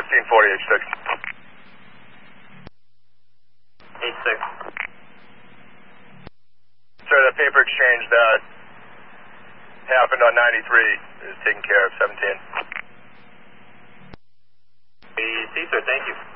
1540, H6. H6. Sir, that paper exchange that happened on 93 is taken care of, 17. We see, sir. Thank you.